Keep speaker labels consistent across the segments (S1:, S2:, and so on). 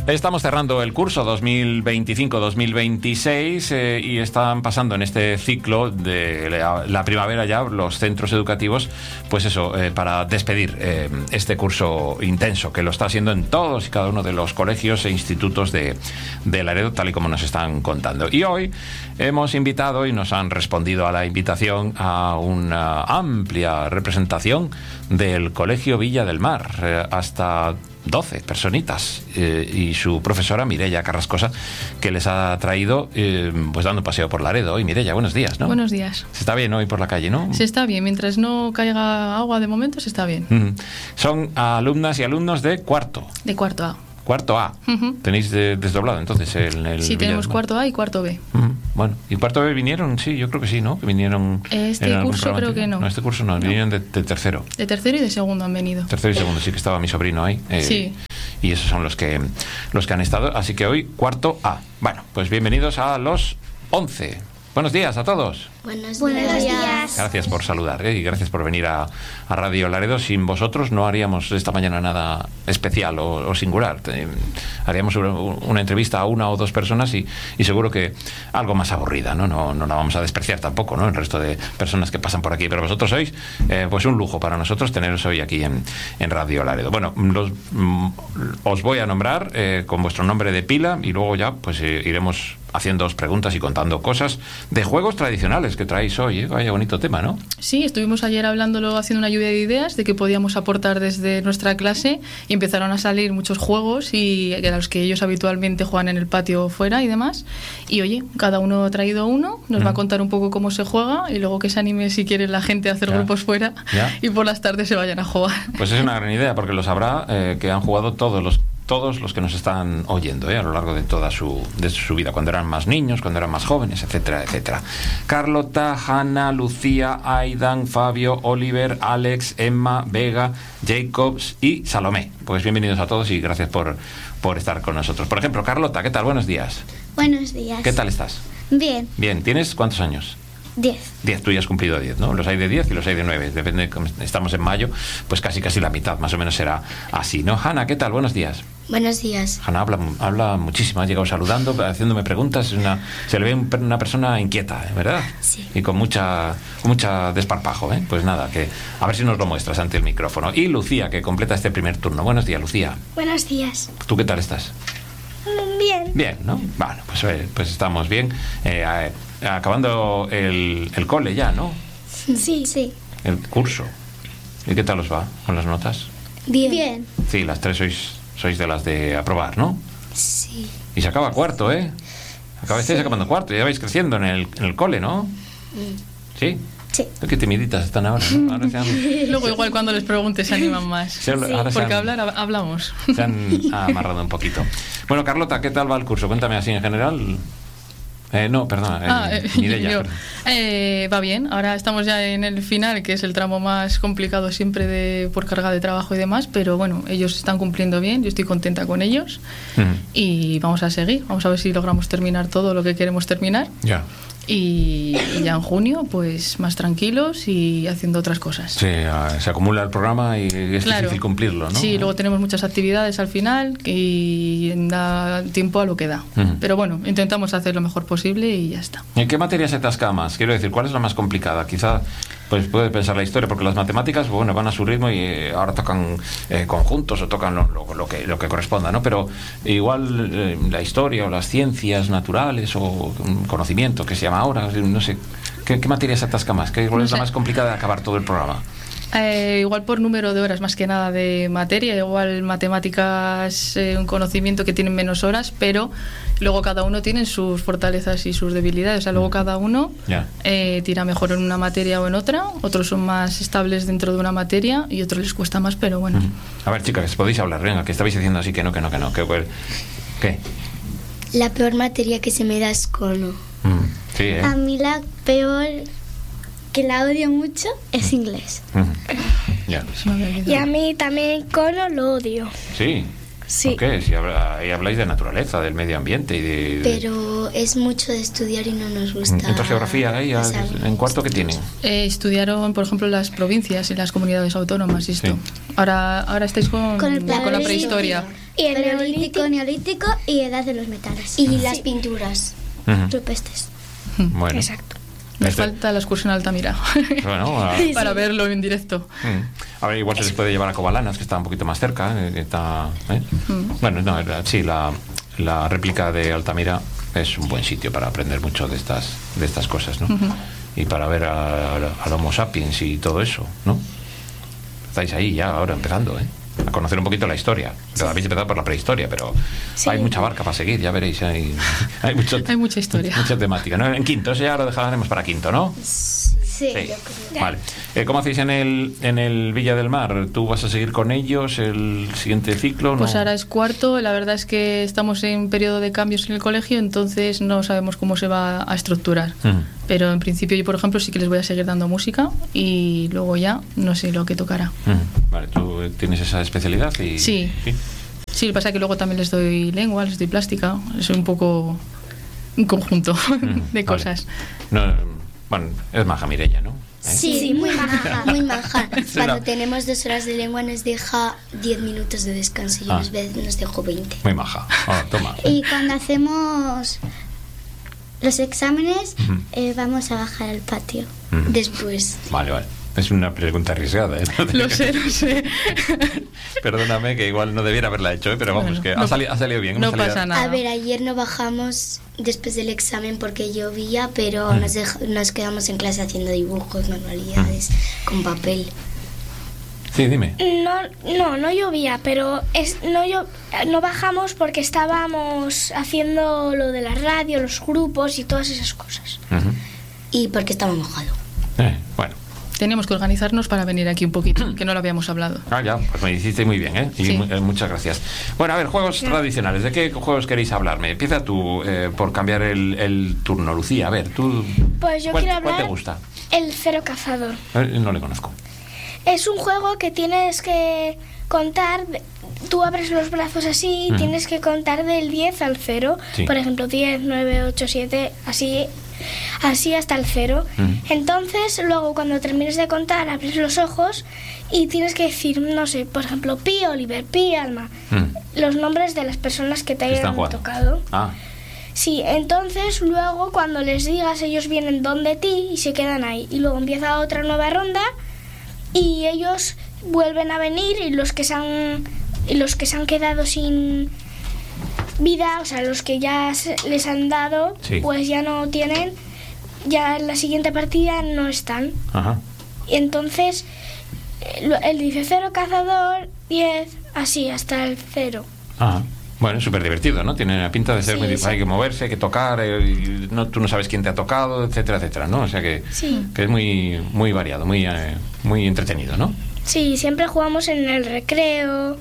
S1: Estamos cerrando el curso 2025-2026 y están pasando en este ciclo de la primavera ya los centros educativos, pues eso, para despedir este curso intenso que lo está haciendo en todos y cada uno de los colegios e institutos de Laredo, tal y como nos están contando. Y hoy hemos invitado y nos han respondido a la invitación a una amplia representación del Colegio Villa del Mar, hasta 12 personitas, y su profesora Mireia Carrascosa, que les ha traído pues dando un paseo por Laredo hoy. Mireia, buenos días, ¿no?
S2: Buenos días.
S1: Se está bien hoy por la calle, ¿no?
S2: Se está bien, mientras no caiga agua de momento se está bien.
S1: Son alumnas y alumnos de cuarto.
S2: De cuarto A.
S1: Cuarto A. Tenéis desdoblado entonces el
S2: Sí, tenemos cuarto A y cuarto B.
S1: Bueno, ¿y cuarto B vinieron? Sí, yo creo que sí, ¿no? Que vinieron.
S2: Este curso creo que no.
S1: No, este curso no, vinieron de tercero.
S2: De tercero y de segundo han venido.
S1: Tercero y segundo, sí, que estaba mi sobrino ahí.
S2: Sí.
S1: Y esos son los que han estado. Así que hoy, cuarto A. Bueno, pues bienvenidos a los 11. Buenos días a todos.
S3: Buenos días.
S1: Gracias por saludar, y gracias por venir a Radio Laredo. Sin vosotros no haríamos esta mañana nada especial o singular. Haríamos una entrevista a una o dos personas y seguro que algo más aburrida, ¿no? No la vamos a despreciar tampoco, ¿no? El resto de personas que pasan por aquí. Pero vosotros sois pues un lujo para nosotros teneros hoy aquí en Radio Laredo. Bueno, os voy a nombrar con vuestro nombre de pila y luego ya pues iremos haciéndoos preguntas y contando cosas de juegos tradicionales que traéis hoy, Vaya bonito tema, ¿no?
S2: Sí, estuvimos ayer hablándolo, haciendo una lluvia de ideas de qué podíamos aportar desde nuestra clase y empezaron a salir muchos juegos y a los que ellos habitualmente juegan en el patio fuera y demás. Y oye, cada uno ha traído uno, nos va a contar un poco cómo se juega y luego que se anime si quiere la gente a hacer grupos fuera y por las tardes se vayan a jugar. Pues
S1: es una gran idea porque lo sabrá que han jugado todos los que nos están oyendo a lo largo de toda su vida, cuando eran más niños, cuando eran más jóvenes, etcétera, etcétera. Carlota, Hanna, Lucía, Aidan, Fabio, Oliver, Alex, Emma, Vega, Jacobs y Salomé. Pues bienvenidos a todos y gracias por estar con nosotros. Por ejemplo, Carlota, ¿qué tal? Buenos días.
S3: Buenos días.
S1: ¿Qué tal estás?
S3: Bien.
S1: Bien. ¿Tienes cuántos años?
S3: 10.
S1: 10, tú ya has cumplido 10, ¿no? Los hay de 10 y los hay de 9. Depende, estamos en mayo, pues casi la mitad, más o menos será así, ¿no? Hanna, ¿qué tal? Buenos días.
S3: Buenos días.
S1: Hanna habla muchísimo, ha llegado saludando, haciéndome preguntas, se le ve una persona inquieta, ¿verdad?
S3: Sí.
S1: Y con mucha desparpajo, ¿eh? Pues nada, que a ver si nos lo muestras ante el micrófono. Y Lucía, que completa este primer turno. Buenos días, Lucía.
S3: Buenos días.
S1: ¿Tú qué tal estás?
S3: Bien.
S1: Bien, ¿no? Bueno, pues estamos bien. Acabando el cole ya, ¿no?
S3: Sí.
S1: El curso. ¿Y qué tal os va con las notas?
S3: Bien.
S1: Sí, las tres sois de las de aprobar, ¿no?
S3: Sí.
S1: Y se acaba cuarto, ¿eh? Estáis acabando cuarto, ya vais creciendo en el cole, ¿no? ¿Sí?
S3: Sí.
S1: Qué timiditas están ahora, ¿no? Ahora
S2: luego igual cuando les preguntes se animan más. Porque hablamos.
S1: Se han amarrado un poquito. Bueno, Carlota, ¿qué tal va el curso? Cuéntame así en general. No, perdona.
S2: Va bien. Ahora estamos ya en el final, que es el tramo más complicado siempre por carga de trabajo y demás, pero bueno, ellos están cumpliendo bien, yo estoy contenta con ellos y vamos a seguir. Vamos a ver si logramos terminar todo lo que queremos terminar.
S1: Ya.
S2: Y ya en junio, pues más tranquilos y haciendo otras cosas.
S1: Sí, se acumula el programa y es difícil cumplirlo, ¿no?
S2: Sí, luego tenemos muchas actividades al final y da tiempo a lo que da. Pero bueno, intentamos hacer lo mejor posible y ya está.
S1: ¿En qué materia se atasca más? Quiero decir, ¿cuál es la más complicada? Quizá pues puede pensar la historia, porque las matemáticas, bueno, van a su ritmo y ahora tocan conjuntos o tocan lo que corresponda, ¿no? Pero igual la historia o las ciencias naturales o conocimiento, que se llama ahora, no sé, ¿qué materia se atasca más? ¿Cuál es la más complicada de acabar todo el programa?
S2: Igual por número de horas más que nada de materia, igual matemáticas, un conocimiento que tienen menos horas, pero luego cada uno tiene sus fortalezas y sus debilidades, o sea, luego cada uno tira mejor en una materia o en otra, otros son más estables dentro de una materia y otros les cuesta más, pero bueno.
S1: A ver, chicas, podéis hablar, venga, que estabais diciendo así que no, ¿qué?
S3: La peor materia que se me da es cono.
S1: Sí, ¿eh?
S3: A mí la peor, que la odio mucho, es inglés.
S4: Y a mí también cono lo odio.
S1: Sí.
S4: Sí.
S1: ¿Por qué? Si ahí habláis de naturaleza, del medio ambiente y de...
S3: Pero es mucho de estudiar y no nos gusta.
S1: ¿Entonces geografía ahí en cuarto qué tienen?
S2: Estudiaron, por ejemplo, las provincias y las comunidades autónomas y esto.
S1: Sí.
S2: Ahora estáis con la prehistoria.
S4: Y el
S3: neolítico y edad de los metales.
S4: Y las pinturas rupestres.
S1: Bueno.
S4: Exacto.
S2: Nos falta la excursión a Altamira.
S1: Bueno,
S2: para verlo en directo.
S1: A ver, igual se les puede llevar a Covalanas, que está un poquito más cerca. Bueno, no, sí, la réplica de Altamira es un buen sitio para aprender mucho de estas cosas, ¿no? Y para ver al Homo sapiens y todo eso, ¿no? Estáis ahí ya ahora empezando, a conocer un poquito la historia. Pero habéis empezado por la prehistoria, pero hay mucha barca para seguir, ya veréis. Hay
S2: mucha historia.
S1: Mucha temática, ¿no? En quinto, eso ya lo dejaremos para quinto, ¿no?
S3: Sí.
S1: Vale. ¿Cómo hacéis en el Villa del Mar? ¿Tú vas a seguir con ellos el siguiente ciclo? ¿No?
S2: Pues ahora es cuarto. La verdad es que estamos en periodo de cambios en el colegio, entonces no sabemos cómo se va a estructurar. Pero en principio yo, por ejemplo, sí que les voy a seguir dando música y luego ya no sé lo que tocará.
S1: Vale, ¿tú tienes esa especialidad?
S2: Sí, lo que pasa es que luego también les doy lengua, les doy plástica. Es un poco un conjunto de cosas.
S1: No, bueno, es maja Mireia, ¿no?
S3: Sí, muy maja, muy maja. Cuando tenemos 2 horas de lengua nos deja 10 minutos de descanso y unas veces nos dejó 20.
S1: Muy maja. Toma.
S3: Y cuando hacemos los exámenes vamos a bajar al patio después.
S1: Vale. Es una pregunta arriesgada, ¿eh?
S2: Lo sé.
S1: Perdóname que igual no debiera haberla hecho, pero vamos, que ha salido bien.
S2: No pasa nada.
S3: A ver, ayer no bajamos después del examen porque llovía, pero nos quedamos en clase haciendo dibujos, manualidades, con papel.
S1: Sí, dime.
S4: No llovía, pero no bajamos porque estábamos haciendo lo de la radio, los grupos y todas esas cosas.
S3: Y porque estaba mojado.
S1: Bueno.
S2: Teníamos que organizarnos para venir aquí un poquito, que no lo habíamos hablado.
S1: Ya, pues me hiciste muy bien, ¿eh? Y
S2: sí.
S1: Muchas gracias. Bueno, a ver, juegos tradicionales. ¿De qué juegos queréis hablarme? Empieza tú por cambiar el turno, Lucía. A ver, tú...
S4: Pues yo quiero hablar...
S1: ¿Cuál te gusta?
S4: El Cero Cazador.
S1: No le conozco.
S4: Es un juego que tienes que contar... Tú abres los brazos así y tienes que contar del 10 al 0. Sí. Por ejemplo, 10, 9, 8, 7, así hasta el 0. Entonces, luego cuando termines de contar, abres los ojos y tienes que decir, no sé, por ejemplo, Pi Oliver, Pi Alma, los nombres de las personas que te hayan tocado. Sí, entonces luego cuando les digas, ellos vienen donde ti y se quedan ahí. Y luego empieza otra nueva ronda y ellos vuelven a venir y los que se han quedado sin vida, o sea, los que ya les han dado, pues ya no tienen, ya en la siguiente partida no están. Y entonces él dice 0 cazador, 10, así hasta el 0.
S1: Bueno, es súper divertido, ¿no? Tiene la pinta de ser muy difícil. Hay que moverse, hay que tocar, tú no sabes quién te ha tocado, etcétera, etcétera, ¿no? O sea que es muy, muy variado, muy entretenido, ¿no?
S4: Sí, siempre jugamos en el recreo.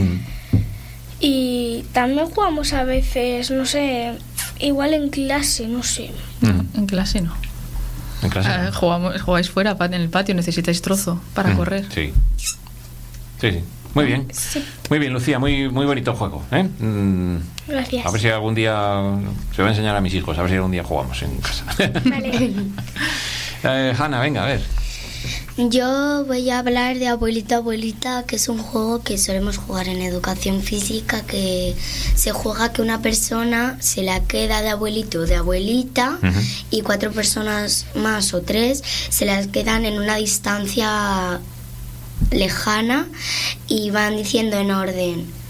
S4: Y también jugamos a veces, no sé, igual en clase, no sé.
S2: En clase no.
S1: ¿En clase no?
S2: Jugáis fuera, en el patio, necesitáis trozo para correr.
S1: Sí. Muy bien. Sí. Muy bien, Lucía, muy bonito el juego, ¿eh?
S4: Gracias.
S1: A ver si algún día se va a enseñar a mis hijos, a ver si algún día jugamos en casa.
S4: Vale.
S1: Hanna, venga, a ver.
S3: Yo voy a hablar de Abuelito Abuelita, que es un juego que solemos jugar en educación física, que se juega que una persona se la queda de abuelito o de abuelita y 4 personas más o 3 se las quedan en una distancia lejana y van diciendo en orden.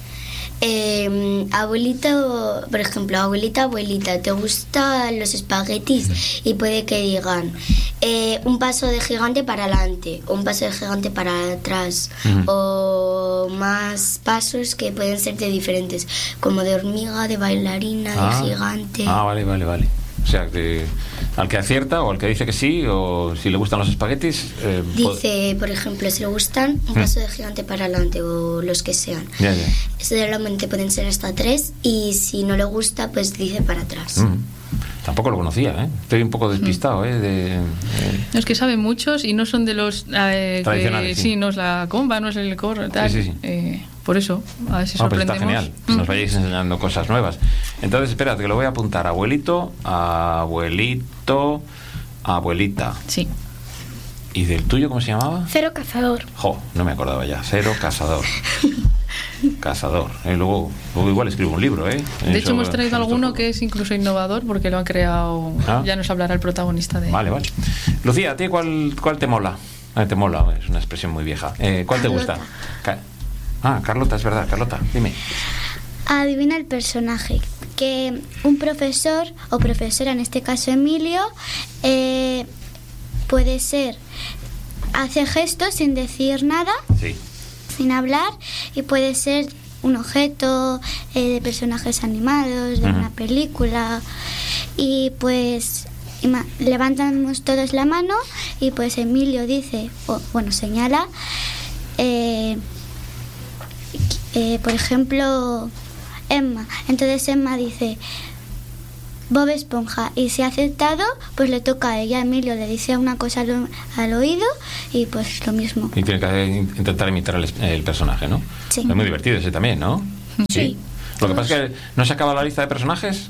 S3: Abuelito, por ejemplo, abuelita, ¿te gustan los espaguetis? Y puede que digan un paso de gigante para adelante, o un paso de gigante para atrás, o más pasos que pueden ser de diferentes, como de hormiga, de bailarina, de gigante.
S1: Vale. O sea, que al que acierta o al que dice que sí, o si le gustan los espaguetis...
S3: dice, por ejemplo, si le gustan, un paso de gigante para adelante, o los que sean. Ya. Solamente pueden ser hasta 3, y si no le gusta, pues dice para atrás.
S1: Tampoco lo conocía, ¿eh? Estoy un poco despistado, ¿eh?
S2: Es que saben muchos y no son de los...
S1: tradicionales,
S2: sí, no es la comba, no es el cor, tal. Sí. Por eso, a ver si sorprendemos.
S1: Pues está genial, nos vayáis enseñando cosas nuevas. Entonces, espérate, que lo voy a apuntar. Abuelito, abuelita.
S2: Sí.
S1: ¿Y del tuyo cómo se llamaba?
S4: Cero Cazador.
S1: No me acordaba ya. Cero Cazador. Cazador. Luego igual escribo un libro, ¿eh?
S2: De hecho, hemos traído alguno que es incluso innovador porque lo ha creado. Ya nos hablará el protagonista de.
S1: Vale. Lucía, ¿a ti cuál te mola? Te mola, es una expresión muy vieja. ¿Cuál te gusta? Carlota, es verdad. Carlota, dime.
S5: Adivina el personaje. Que un profesor o profesora, en este caso Emilio, puede ser, hace gestos sin decir nada,
S1: sí,
S5: sin hablar, y puede ser un objeto de personajes animados, de una película, y pues levantamos todos la mano y pues Emilio dice, señala, por ejemplo, Emma. Entonces Emma dice Bob Esponja, y si ha aceptado, pues le toca a ella. Emilio le dice una cosa al oído y pues lo mismo.
S1: Y tiene que intentar imitar el personaje, ¿no?
S5: Sí.
S1: Es muy divertido ese también, ¿no?
S5: Sí.
S1: Lo que pasa es que ¿no se acaba la lista de personajes?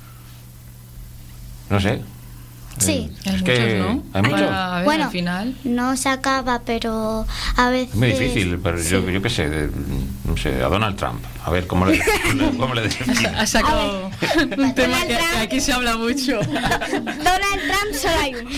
S1: No sé.
S5: Sí.
S2: Hay
S1: es
S2: muchos,
S1: que
S2: ¿no?
S1: Hay muchos.
S2: Al final.
S5: No se acaba, pero a veces...
S1: Es muy difícil, pero
S5: sí.
S1: yo qué sé, no sé, a Donald Trump. A ver, ¿cómo le
S2: Ha sacado un tema que aquí se habla mucho.
S4: Donald Trump solo hay uno.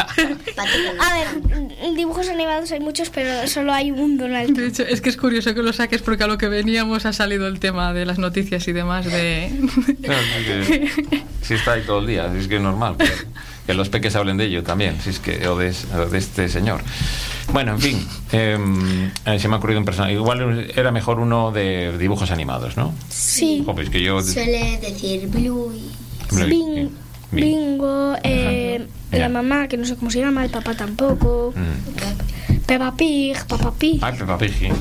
S4: A ver, dibujos animados hay muchos, pero solo hay un Donald Trump.
S2: De hecho, es que es curioso que lo saques porque a lo que veníamos ha salido el tema de las noticias y demás de...
S1: Claro, si está ahí todo el día, es que es normal que los peques hablen de ello también, si es que o de este señor. Bueno, en fin, se me ha ocurrido un personaje. Igual era mejor uno de dibujos animados, ¿no?
S4: Sí.
S1: Pues que yo...
S3: Suele decir Blue y...
S4: Bingo, la mamá, que no sé cómo se llama, el papá tampoco. Peppa Pig, Peppa Pig.
S1: Ay, Peppa Pig, sí.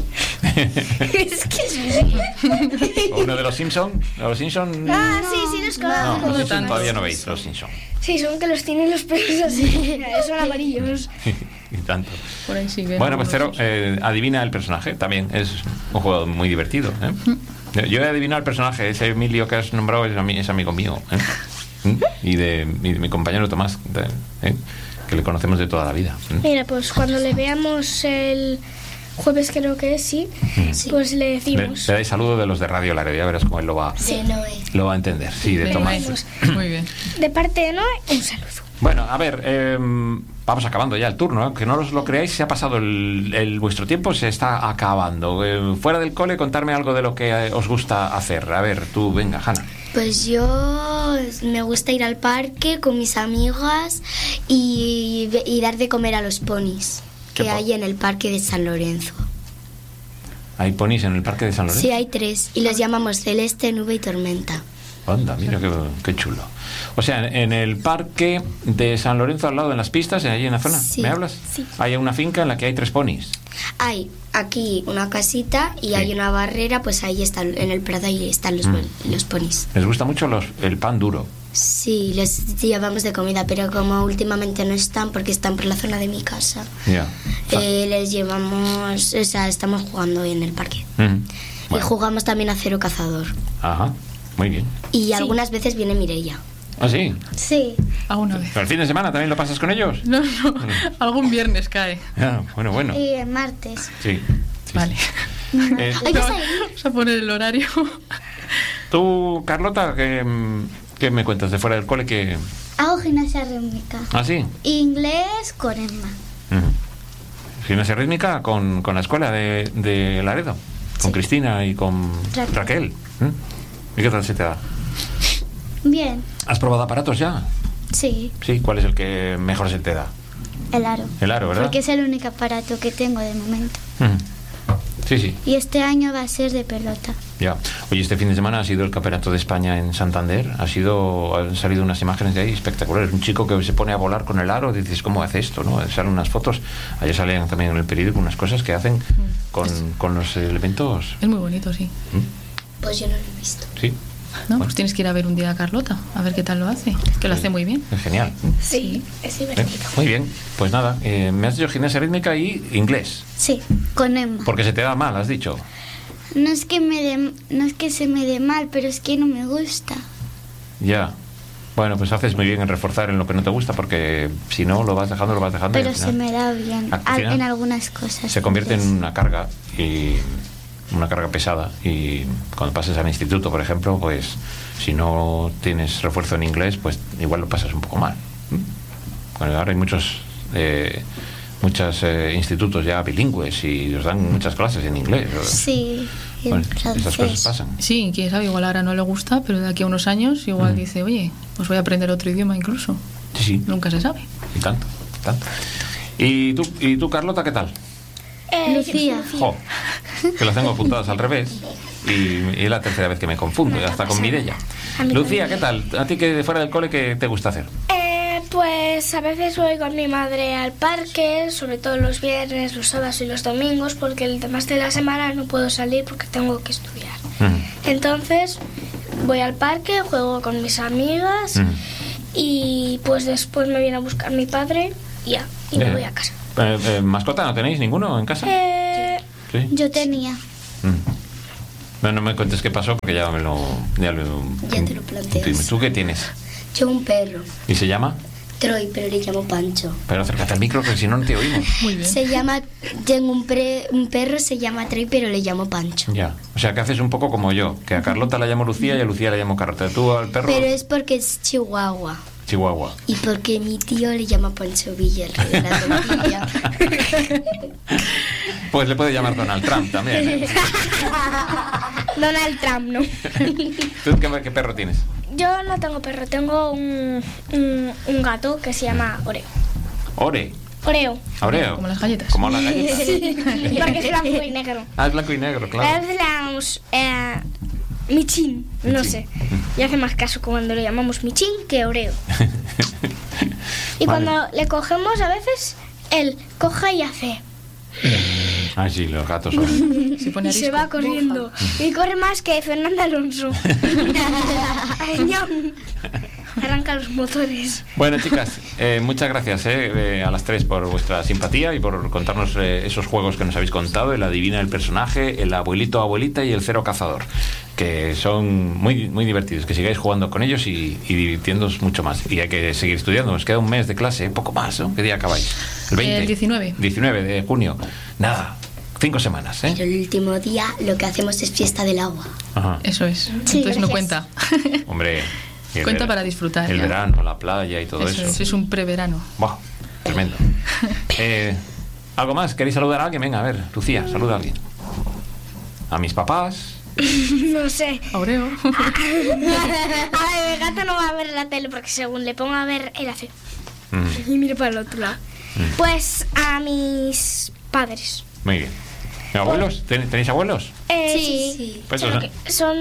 S4: Es que es...
S1: ¿O uno de los Simpson? ¿Los Simpson?
S4: Sí, los conozco.
S1: No, los Simpson todavía no veis, los Simpson.
S4: Sí, son que los tienen los pelos así, son amarillos.
S1: Y tanto.
S2: Por ahí sigue.
S1: Bueno, pues Cero, adivina el personaje. También es un juego muy divertido, ¿eh? Yo he adivinado el personaje. Ese Emilio que has nombrado es amigo mío, ¿eh? Y de mi compañero Tomás, que le conocemos de toda la vida.
S4: Mira, pues cuando le veamos el jueves, creo que es, sí, pues le decimos.
S1: Le dais saludo de los de Radio Laredo, ya verás cómo él lo va a entender. Sí, de Tomás.
S2: Muy bien.
S4: De parte de Noé, un saludo.
S1: Bueno, a ver, vamos acabando ya el turno, ¿eh? Que no os lo creáis, se ha pasado vuestro tiempo, se está acabando. Fuera del cole, contarme algo de lo que os gusta hacer. A ver, tú, venga, Hanna.
S3: Pues yo me gusta ir al parque con mis amigas y dar de comer a los ponis que hay en el parque de San Lorenzo.
S1: ¿Hay ponis en el parque de San Lorenzo?
S3: Sí, hay 3 y los llamamos Celeste, Nube y Tormenta.
S1: Anda, mira qué chulo. O sea, en el parque de San Lorenzo, al lado de las pistas, ahí en la zona,
S3: sí,
S1: ¿me hablas?
S3: Sí.
S1: Hay una finca en la que hay 3 ponis.
S3: Hay aquí una casita y hay una barrera, pues ahí están, en el prado, ahí están los ponis.
S1: ¿Les gusta mucho el pan duro?
S3: Sí, les llevamos de comida, pero como últimamente no están, porque están por la zona de mi casa, les llevamos, o sea, estamos jugando en el parque.
S1: Bueno.
S3: Y jugamos también a Cero Cazador.
S1: Ajá, muy bien.
S3: Y algunas veces viene Mireia.
S1: ¿Ah, sí?
S5: Sí.
S2: Alguna vez.
S1: ¿Pero el fin de semana también lo pasas con ellos?
S2: No, algún viernes cae.
S1: Bueno.
S5: Y el martes.
S1: Sí.
S2: Vale. Vamos a poner el horario.
S1: Tú, Carlota, ¿qué me cuentas de fuera del cole? Que
S5: Hago gimnasia rítmica.
S1: ¿Ah, sí?
S5: Inglés con Emma.
S1: Gimnasia rítmica con la escuela de Laredo. Con Cristina y con Raquel. ¿Y qué tal se te da?
S5: Bien.
S1: ¿Has probado aparatos ya?
S5: Sí.
S1: Sí, ¿cuál es el que mejor se te da?
S5: El aro.
S1: El aro, ¿verdad?
S5: Porque es el único aparato que tengo de momento.
S1: Sí.
S5: Y este año va a ser de pelota.
S1: Ya. Oye, este fin de semana ha sido el Campeonato de España en Santander. Han salido unas imágenes de ahí espectaculares. Un chico que se pone a volar con el aro. Dices, ¿cómo hace esto? ¿No? Salen unas fotos. Ayer salían también en el periódico unas cosas que hacen con los elementos.
S2: Es muy bonito, sí.
S3: Pues yo no lo he visto.
S1: Sí.
S2: No, pues tienes que ir a ver un día a Carlota, a ver qué tal lo hace, que lo hace muy bien.
S1: Es genial.
S4: Sí, es divertido.
S1: Muy bien, pues nada, me has dicho gimnasia rítmica y inglés.
S5: Sí, con Emma.
S1: Porque se te da mal, has dicho.
S5: No es que se me dé mal, pero es que no me gusta.
S1: Ya. Bueno, pues haces muy bien en reforzar en lo que no te gusta, porque si no, lo vas dejando.
S5: Pero se me da bien, en algunas cosas.
S1: Se convierte en una carga y una carga pesada, y cuando pases al instituto, por ejemplo, pues si no tienes refuerzo en inglés, pues igual lo pasas un poco mal. Bueno, ahora hay muchos institutos ya bilingües y os dan muchas clases en inglés.
S5: Sí,
S1: bueno, esas cosas pasan.
S2: Sí, quién sabe, igual ahora no le gusta, pero de aquí a unos años igual dice, oye, pues voy a aprender otro idioma incluso.
S1: Sí.
S2: Nunca se sabe.
S1: Y tanto. ¿Y tú, Carlota, qué tal?
S5: Lucía.
S1: Jo, que las tengo apuntadas al revés y es la tercera vez que me confundo, ya está con Mireia. Lucía, ¿qué tal? ¿A ti que fuera del cole qué te gusta hacer?
S4: Pues a veces voy con mi madre al parque, sobre todo los viernes, los sábados y los domingos, porque el demás de la semana no puedo salir porque tengo que estudiar. Entonces voy al parque, juego con mis amigas y pues después me viene a buscar mi padre y me voy a casa.
S1: ¿Mascota no tenéis ninguno en casa? ¿Sí?
S5: Yo tenía.
S1: Bueno, no me cuentes qué pasó porque ya te lo planteas. ¿Tú qué tienes?
S3: Yo un perro.
S1: ¿Y se llama?
S3: Troy, pero le llamo Pancho.
S1: Pero acércate al micro, que si no, no te oímos.
S2: Muy bien.
S3: Tengo un perro, se llama Troy, pero le llamo Pancho.
S1: Ya, o sea que haces un poco como yo, que a Carlota la llamo Lucía y a Lucía la llamo Carlota. ¿Tú al perro?
S3: Pero es porque es Chihuahua.
S1: Chihuahua.
S3: Y porque mi tío le llama Pancho Villa, el rey de la tortilla.
S1: Pues le puede llamar Donald Trump también, ¿eh?
S4: Donald Trump, ¿no?
S1: ¿Tú qué perro tienes?
S4: Yo no tengo perro, tengo un gato que se llama Oreo. Oreo.
S2: Como las galletas.
S1: Como las galletas.
S4: Sí, porque es blanco y negro.
S1: Ah, es blanco y negro, claro.
S4: A veces le llamamos Michín, no sé. Y hace más caso cuando le llamamos Michín que Oreo. Y cuando le cogemos, a veces él coja y hace.
S1: Ah, sí, los gatos son.
S4: Se va corriendo. Y corre más que Fernando Alonso. Arranca los motores.
S1: Bueno, chicas, muchas gracias a las tres por vuestra simpatía y por contarnos esos juegos que nos habéis contado: el adivina el personaje, el abuelito abuelita y el cero cazador, que son muy, muy divertidos. Que sigáis jugando con ellos y divirtiéndoos mucho más. Y hay que seguir estudiando. Nos queda un mes de clase, poco más, ¿no? ¿Qué día acabáis? El 20.
S2: El 19.
S1: 19 de junio. Nada, 5 semanas, ¿eh?
S3: Pero el último día lo que hacemos es fiesta del agua.
S1: Ajá.
S2: Eso es.
S3: Sí,
S2: entonces no
S3: gracias.
S2: cuenta.
S1: Hombre.
S2: Cuenta para disfrutar.
S1: El
S2: ya.
S1: verano, la playa y todo eso.
S2: Es un preverano.
S1: Buah, tremendo. ¿Algo más? ¿Queréis saludar a alguien? Venga, a ver, Lucía, saluda a alguien. ¿A mis papás?
S4: No sé.
S2: Oreo.
S4: A ver, el gato no va a ver la tele porque según le ponga a ver, él hace. Y mira para el otro lado. Pues a mis padres.
S1: Muy bien. ¿Abuelos? ¿Tenéis abuelos?
S3: Sí.
S1: Pues
S4: Solo que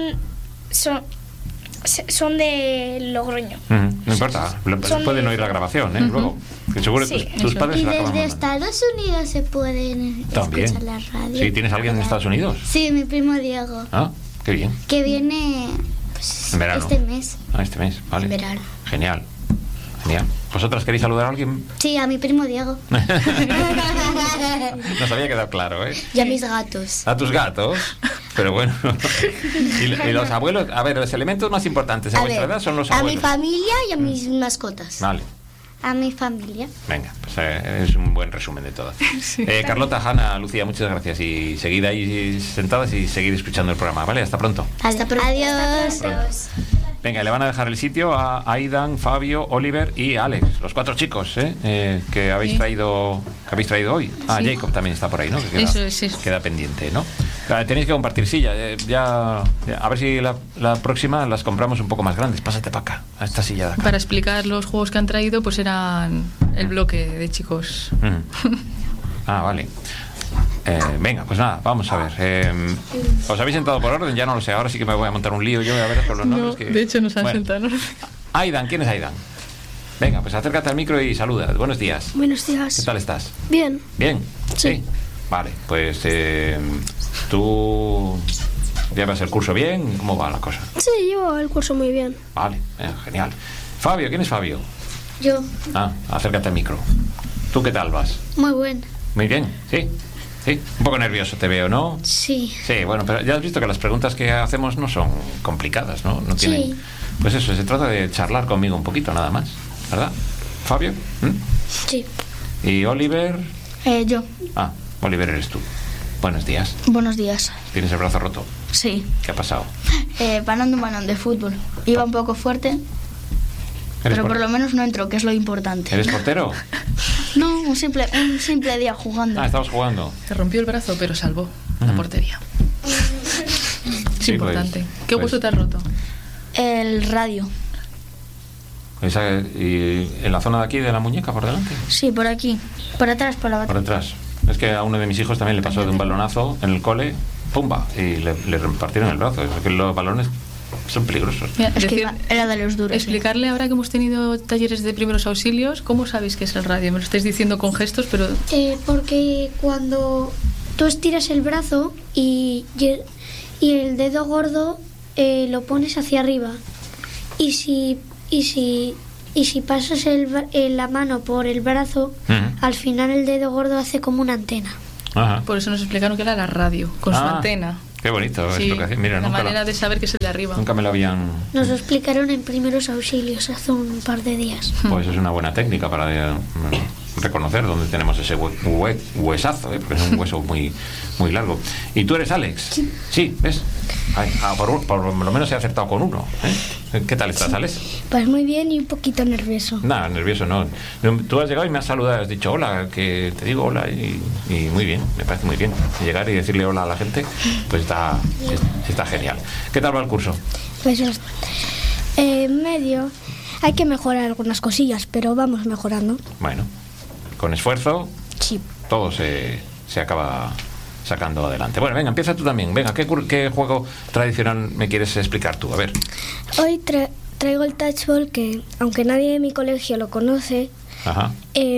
S4: son de Logroño.
S1: no importa, pueden oír la grabación, ¿eh? Luego, que seguro que tus padres
S5: ¿Y
S1: se la acaban
S5: desde
S1: mandando.
S5: Estados Unidos se pueden
S1: También.
S5: escuchar la radio?
S1: Sí, ¿tienes alguien en Estados Unidos?
S5: Sí, mi primo Diego,
S1: Ah, qué bien.
S5: que viene pues,
S1: En verano.
S5: este mes.
S1: Ah, este mes, vale.
S3: En verano.
S1: Genial. ¿Vosotras queréis saludar a alguien?
S5: Sí, a mi primo Diego.
S1: Nos había quedado claro, ¿eh?
S3: Y a mis gatos.
S1: A tus gatos, pero bueno. ¿Y los abuelos? A ver, los elementos más importantes de vuestra edad son los
S3: a
S1: abuelos.
S3: mi familia y a mis mascotas.
S1: Vale,
S5: A mi familia.
S1: venga, pues es un buen resumen de todo. Carlota, Hanna, Lucía, muchas gracias y seguid ahí sentadas y seguid escuchando el programa, ¿vale? Hasta pronto.
S3: Hasta pronto.
S5: Adiós.
S1: Venga, le van a dejar el sitio a Aidan, Fabio, Oliver y Alex, los 4 chicos que habéis traído hoy. Ah,
S2: Sí.
S1: Jacob también está por ahí, ¿no? Que
S2: Eso es.
S1: queda pendiente, ¿no? Tenéis que compartir silla. Ya, a ver si la próxima las compramos un poco más grandes. Pásate para acá, a esta silla de acá.
S2: Para explicar los juegos que han traído, pues eran el bloque de chicos.
S1: Ah, vale. Venga, pues nada, vamos a ver. ¿Os habéis sentado por orden? Ya no lo sé. Ahora sí que me voy a montar un lío yo a ver con los nombres.
S2: No, de hecho nos han sentado. ¿No?
S1: Aidan, ¿quién es Aidan? Venga, pues acércate al micro y saluda. Buenos días.
S4: Buenos días.
S1: ¿Qué tal estás?
S4: Bien.
S1: ¿Bien?
S4: Sí.
S1: Vale, pues tú llevas el curso bien. ¿Cómo va la cosa?
S4: Sí, llevo el curso muy bien.
S1: Vale, genial. Fabio, ¿quién es Fabio?
S5: Yo.
S1: Ah, acércate al micro. ¿Tú qué tal vas?
S5: Muy bueno.
S1: Muy bien, sí. Sí, un poco nervioso te veo, ¿no?
S5: Sí.
S1: Sí, bueno, pero ya has visto que las preguntas que hacemos no son complicadas, ¿no? No tienen...
S5: Sí.
S1: Pues eso, se trata de charlar conmigo un poquito, nada más, ¿verdad? ¿Fabio?
S5: Sí.
S1: ¿Y Oliver?
S5: Yo.
S1: Ah, Oliver eres tú. Buenos días.
S6: Buenos días.
S1: ¿Tienes el brazo roto?
S6: Sí.
S1: ¿Qué ha pasado?
S6: Parando un balón de fútbol. Iba un poco fuerte, pero por lo menos no entró, que es lo importante.
S1: ¿Eres portero?
S6: No, un simple día jugando.
S1: Estabas jugando.
S2: Se rompió el brazo, pero salvó la portería. Es importante.
S1: Pues,
S2: ¿Qué hueso te has roto?
S6: El radio.
S1: ¿Y en la zona de aquí, de la muñeca, por delante?
S6: Sí, por aquí. Por atrás, por la bata.
S1: Por detrás. Es que a uno de mis hijos también le pasó de un balonazo en el cole, ¡pumba! Y le repartieron el brazo. Es que los balones son peligrosos.
S2: Mira,
S6: Es que era de los duros.
S2: Explicarle ahora que hemos tenido talleres de primeros auxilios, ¿cómo sabéis qué es el radio? Me lo estáis diciendo con gestos, pero...
S5: Porque cuando tú estiras el brazo y el dedo gordo lo pones hacia arriba, y si pasas la mano por el brazo, al final el dedo gordo hace como una antena.
S1: Ajá.
S2: Por eso nos explicaron que era la radio, con su antena.
S1: Qué bonito explicación. Mira,
S2: la manera de saber que es el de arriba.
S1: Nunca me lo habían...
S5: Nos lo explicaron en primeros auxilios hace un par de días.
S1: Pues es una buena técnica para reconocer dónde tenemos ese huesazo, porque es un hueso muy, muy largo. ¿Y tú eres Alex? Sí, ¿ves? Por lo menos he acertado con uno. ¿Qué tal estás, Alex?
S4: Pues muy bien y un poquito nervioso.
S1: Nada, nervioso no. Tú has llegado y me has saludado, has dicho hola, que te digo hola y muy bien, me parece muy bien. Llegar y decirle hola a la gente, pues está genial. ¿Qué tal va el curso?
S4: Pues medio. Hay que mejorar algunas cosillas, pero vamos mejorando.
S1: Bueno, con esfuerzo,
S4: sí,
S1: todo se acaba sacando adelante. Bueno, venga, empieza tú también. Venga, ¿qué juego tradicional me quieres explicar tú? A ver.
S4: Hoy traigo el touchball, que aunque nadie de mi colegio lo conoce,
S1: Ajá.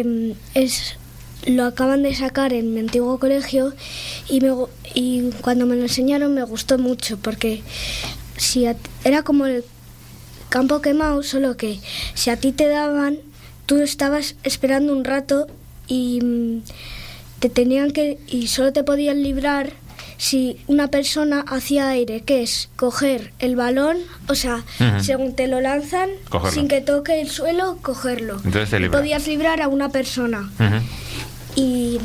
S4: Lo acaban de sacar en mi antiguo colegio y cuando me lo enseñaron me gustó mucho, porque era como el campo quemado, solo que si a ti te daban, tú estabas esperando un rato y y solo te podían librar si una persona hacía aire, que es coger el balón, o sea, según te lo lanzan, cogerlo, sin que toque el suelo, cogerlo.
S1: Entonces te libra.
S4: Podías librar a una persona. ¿Y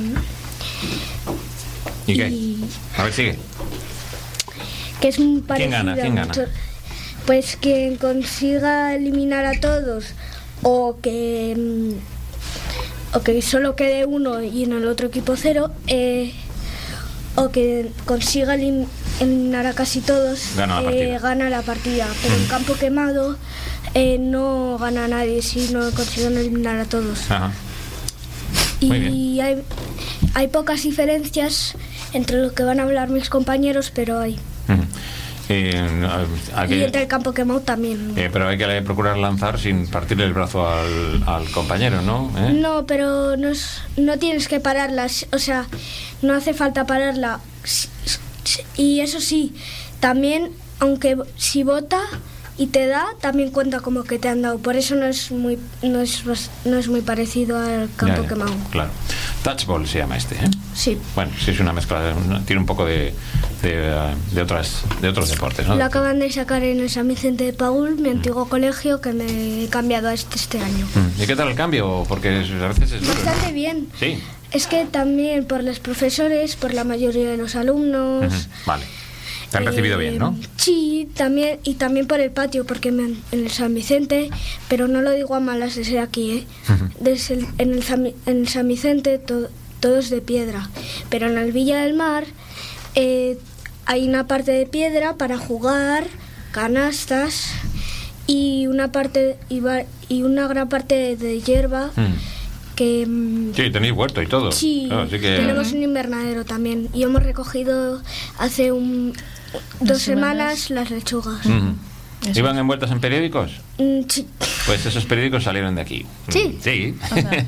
S1: qué? A ver, sigue.
S4: Que es muy parecido.
S1: ¿Quién gana?
S4: Pues quien consiga eliminar a todos, o que solo quede uno y en el otro equipo 0, o que consiga eliminar a casi todos, gana la partida. Pero en campo quemado no gana nadie si no consiguen eliminar a todos.
S1: Ajá.
S4: Y hay pocas diferencias entre lo que van a hablar mis compañeros, pero hay. Y entre el campo quemado también.
S1: Pero hay que procurar lanzar sin partirle el brazo al compañero, ¿no?
S4: No, pero no tienes que pararla, o sea, no hace falta pararla. Y eso sí, también, aunque si bota y te da, también cuenta como que te han dado. Por eso no es muy parecido al campo quemado.
S1: Claro. Touchball se llama este, ¿eh?
S4: Sí.
S1: Bueno, sí, es una mezcla, tiene un poco de otros deportes, ¿no?
S4: Lo acaban de sacar en el San Vicente de Paúl, mi antiguo colegio, que me he cambiado a este año.
S1: ¿Y qué tal el cambio? Porque a veces es duro,
S4: bastante, ¿no? Bien.
S1: Sí.
S4: Es que también por los profesores, por la mayoría de los alumnos.
S1: Vale. Te han recibido bien, ¿no?
S4: Sí, también, y también por el patio, porque en el San Vicente, pero no lo digo a malas de ser aquí, en el San Vicente todo es de piedra, pero en el Villa del Mar hay una parte de piedra para jugar, canastas y una gran parte de hierba. Que,
S1: sí, tenéis huerto y todo.
S4: Sí, claro, así que... tenemos un invernadero también y hemos recogido hace 2 semanas las lechugas.
S1: ¿Iban envueltas en periódicos?
S4: Sí.
S1: Pues esos periódicos salieron de aquí.
S4: Sí.
S1: Sí. O sea...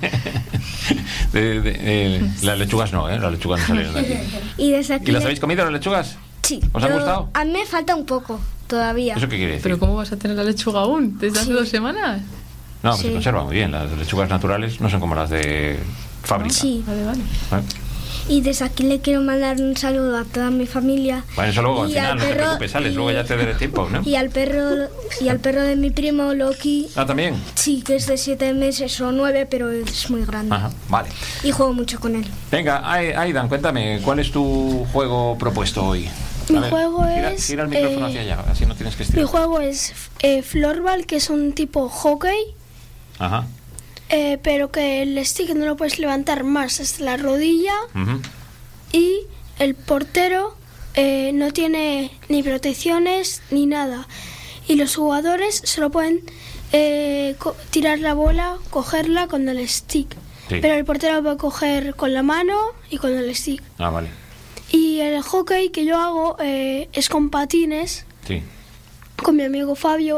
S1: las lechugas no, las lechugas no salieron de aquí.
S4: ¿Y desde aquí?
S1: ¿Y las habéis comido las lechugas?
S4: Sí.
S1: ¿Os han gustado?
S4: A mí me falta un poco todavía.
S1: ¿Eso qué quiere decir?
S2: ¿Pero cómo vas a tener la lechuga aún? ¿Desde hace 2 semanas?
S1: No, pues se conserva muy bien. Las lechugas naturales no son como las de fábrica.
S4: Sí.
S2: Vale.
S4: Y desde aquí le quiero mandar un saludo a toda mi familia.
S1: Bueno, eso luego, al
S4: Y
S1: final,
S4: al
S1: no te
S4: perro,
S1: preocupes, Alex, luego ya te daré tiempo, ¿no?
S4: Y al perro de mi primo, Loki.
S1: Ah, ¿también?
S4: Sí, que es de 7 meses o 9, pero es muy grande.
S1: Ajá, vale.
S4: Y juego mucho con él.
S1: Venga, Aidan, cuéntame, ¿cuál es tu juego propuesto hoy?
S4: Mi juego es...
S1: Gira el micrófono hacia allá, así no tienes que estirar.
S4: Mi juego es floorball, que es un tipo hockey.
S1: Ajá.
S4: Pero que el stick no lo puedes levantar más hasta la rodilla.
S1: Uh-huh.
S4: Y el portero no tiene ni protecciones ni nada. Y los jugadores solo pueden tirar la bola, cogerla con el stick.
S1: Sí.
S4: Pero el portero puede coger con la mano y con el stick.
S1: Ah, vale.
S4: Y el hockey que yo hago es con patines,
S1: Sí.
S4: con mi amigo Fabio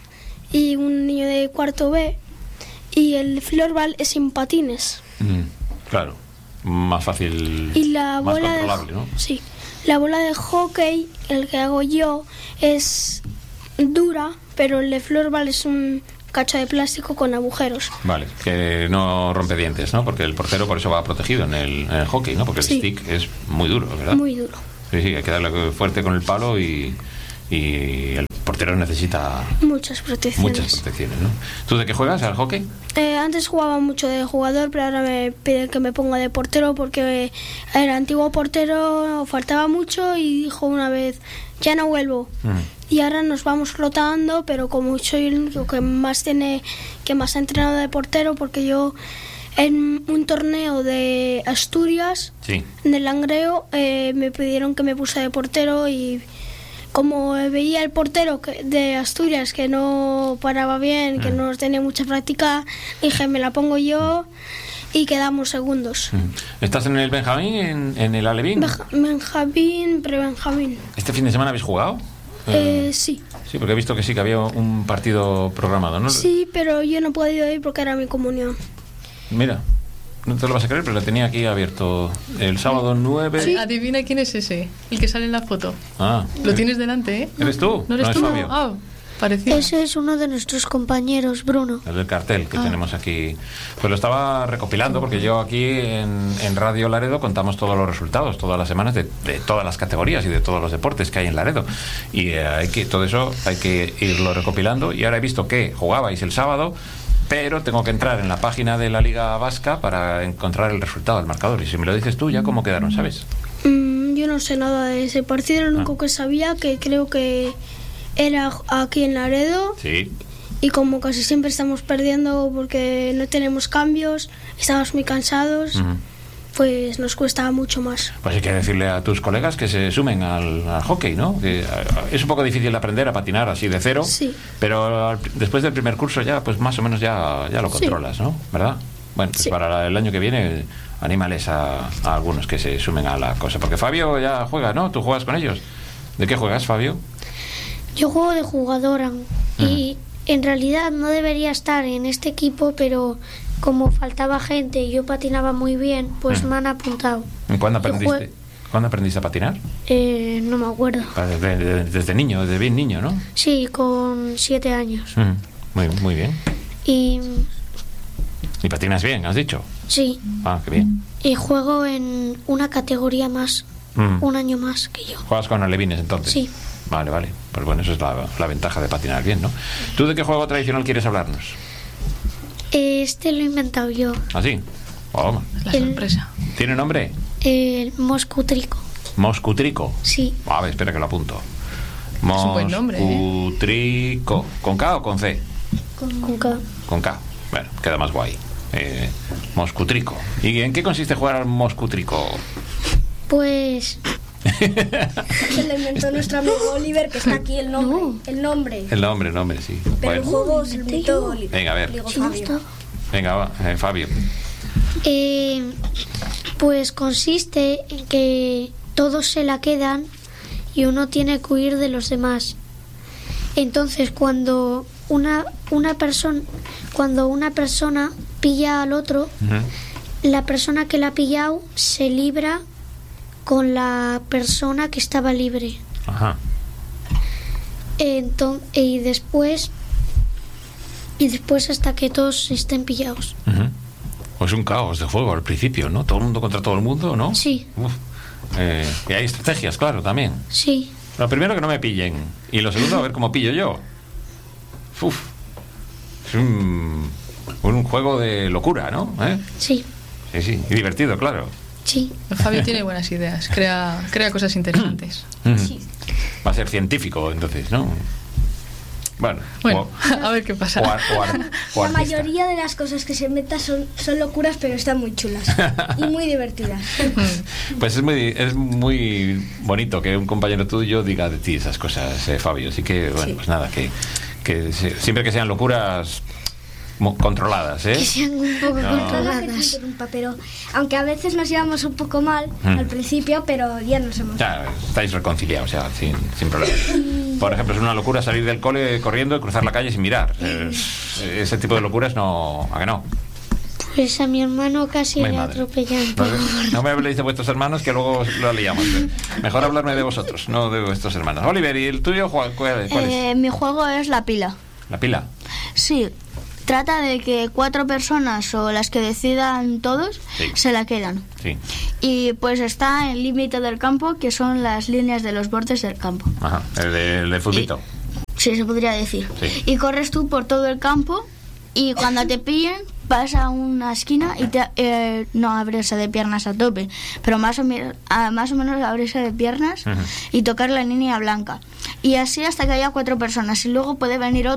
S4: y un niño de cuarto B. Y el floorball es sin patines.
S1: Claro, más fácil,
S4: Y la
S1: más
S4: bola
S1: controlable, ¿no?
S4: Sí, la bola de hockey, el que hago yo, es dura, pero el de floorball es un cacho de plástico con agujeros.
S1: Vale, que no rompe dientes, ¿no? Porque el portero por eso va protegido en el hockey, ¿no? Porque el
S4: Sí.
S1: stick es muy duro, ¿verdad?
S4: Muy duro.
S1: Sí, hay que darle fuerte con el palo y el portero necesita
S4: Muchas protecciones.
S1: muchas protecciones, ¿no? ¿Tú de qué juegas, al hockey?
S4: Antes jugaba mucho de jugador, pero ahora me piden que me ponga de portero porque el antiguo portero faltaba mucho y dijo una vez, ya no vuelvo. Y ahora nos vamos rotando, pero como soy el único que más ha entrenado de portero, porque yo en un torneo de Asturias,
S1: Sí.
S4: en el Langreo, me pidieron que me puse de portero y como veía el portero de Asturias que no paraba bien, que no tenía mucha práctica, dije, me la pongo yo y quedamos segundos.
S1: ¿Estás en el Benjamín, en el Alevín?
S4: Benjamín, pre-Benjamín.
S1: ¿Este fin de semana habéis jugado?
S4: Sí.
S1: Sí, porque he visto que sí, que había un partido programado, ¿no?
S4: Sí, pero yo no he podido ir porque era mi comunión.
S1: Mira, no te lo vas a creer, pero lo tenía aquí abierto el sábado 9.
S2: Sí. Adivina quién es ese, el que sale en la foto.
S1: Ah,
S2: Lo tienes delante, ¿eh?
S1: ¿Eres tú?
S2: ¿No eres tú?
S1: Fabio.
S2: Ah, parecido.
S5: Ese es uno de nuestros compañeros, Bruno.
S1: El del cartel que tenemos aquí. Pues lo estaba recopilando porque yo aquí en Radio Laredo contamos todos los resultados, todas las semanas de todas las categorías y de todos los deportes que hay en Laredo. Y todo eso hay que irlo recopilando. Y ahora he visto que jugabais el sábado, pero tengo que entrar en la página de la Liga Vasca para encontrar el resultado, el marcador. Y si me lo dices tú, ya cómo quedaron, ¿sabes?
S4: Yo no sé nada de ese partido, lo único que sabía que creo que era aquí en Laredo.
S1: Sí.
S4: Y como casi siempre estamos perdiendo porque no tenemos cambios, estamos muy cansados, pues nos cuesta mucho más.
S1: Pues hay que decirle a tus colegas que se sumen al hockey, ¿no? Que es un poco difícil aprender a patinar así de cero,
S4: Sí.
S1: pero después del primer curso ya, pues más o menos ya lo controlas, ¿no? ¿Verdad? Bueno, pues
S4: Sí.
S1: para el año que viene, anímales a algunos que se sumen a la cosa. Porque Fabio ya juega, ¿no? ¿Tú juegas con ellos? ¿De qué juegas, Fabio?
S5: Yo juego de jugadora y en realidad no debería estar en este equipo, pero como faltaba gente y yo patinaba muy bien, pues me han apuntado.
S1: ¿Cuándo
S5: Yo
S1: aprendiste? ¿Cuándo aprendiste a patinar?
S5: No me acuerdo.
S1: Desde niño, desde bien niño, ¿no?
S5: Sí, con 7 años.
S1: Muy bien.
S5: Y
S1: ¿Y patinas bien, has dicho?
S5: sí,
S1: Ah, qué bien.
S5: y juego en una categoría más, un año más que yo.
S1: ¿Juegas con alevines entonces?
S5: Sí.
S1: Vale. Pues bueno, eso es la ventaja de patinar bien, ¿no? ¿Tú de qué juego tradicional quieres hablarnos?
S5: Este lo he inventado yo.
S1: ¿Ah, sí? Oh,
S2: La sorpresa.
S1: ¿tiene nombre?
S5: El Moscutrico.
S1: Moscutrico.
S5: Sí.
S1: A ver, espera que lo apunto.
S2: un buen nombre, ¿eh?
S1: Moscutrico. ¿Con K o con C?
S5: Con K.
S1: Con K. Bueno, queda más guay. Moscutrico. ¿Y en qué consiste jugar al Moscutrico?
S5: Pues
S4: Se lo inventó nuestro amigo Oliver, que está aquí el nombre. El nombre.
S1: El nombre, sí.
S4: Pero el
S1: Bueno,
S4: juego se lo inventó Oliver.
S1: venga, a ver.
S4: Digo,
S5: sí, me
S4: Fabio.
S5: gusta.
S1: Venga, va, Fabio.
S5: Pues consiste en que todos se la quedan y uno tiene que huir de los demás. Entonces, cuando una persona pilla al otro, la persona que la ha pillado se libra con la persona que estaba libre.
S1: Ajá.
S5: Y después hasta que todos estén pillados.
S1: Pues un caos de juego al principio, ¿no? Todo el mundo contra todo el mundo, ¿no?
S5: Sí.
S1: Y hay estrategias, claro, también.
S5: Sí.
S1: Lo primero, que no me pillen. Y lo segundo, a ver cómo pillo yo. Es un juego de locura, ¿no?
S5: Sí.
S1: Sí. Y divertido, claro.
S5: Sí.
S2: Fabio tiene buenas ideas, crea cosas interesantes.
S5: Sí.
S1: Va a ser científico, entonces, ¿no? Bueno,
S2: a ver qué pasa.
S7: La mayoría de las cosas que se inventan son locuras, pero están muy chulas y muy divertidas.
S1: Pues es muy bonito que un compañero tuyo diga de ti esas cosas, Fabio. Así que, bueno, pues nada, que siempre que sean locuras controladas,
S5: Que sean un poco controladas.
S7: Pero aunque a veces nos llevamos un poco mal al principio, pero ya nos hemos...
S1: Ya estáis reconciliados, ya, sin problema. Por ejemplo, es una locura salir del cole corriendo y cruzar la calle sin mirar. Ese tipo de locuras no... ¿A que no?
S5: Pues a mi hermano casi le atropellan.
S1: No me habléis de vuestros hermanos, que luego lo liamos. Mejor hablarme de vosotros, no de vuestros hermanos. Oliver, ¿y el tuyo cuál es?
S6: Mi juego es la pila.
S1: ¿La pila?
S6: Sí. Trata de que 4 personas o las que decidan todos se la quedan.
S1: Sí.
S6: Y pues está en el límite del campo, que son las líneas de los bordes del campo.
S1: Ajá, el del futbolito.
S6: Sí, se podría decir.
S1: Sí.
S6: Y corres tú por todo el campo y cuando te pillen vas a una esquina y no abrirse de piernas a tope, pero más o menos abrirse de piernas y tocar la línea blanca. Y así hasta que haya 4 personas y luego puede venir otro